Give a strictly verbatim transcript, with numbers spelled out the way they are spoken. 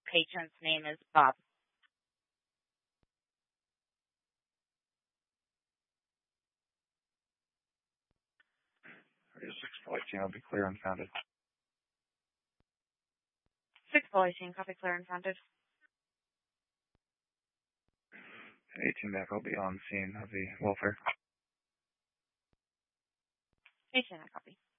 patient's name is Bob. six fourteen will be clear and founded. six fourteen, copy, clear and founded. eighteen back will be on scene of the welfare. eighteen, I copy.